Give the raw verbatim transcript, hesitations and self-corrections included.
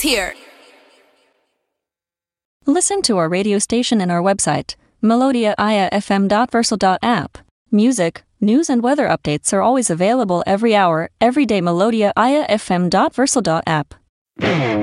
here. Listen to our radio station and our website, melodia i a f m dot versal dot app. Music, news and weather updates are always available every hour, every day. melodia i a f m dot versal dot app.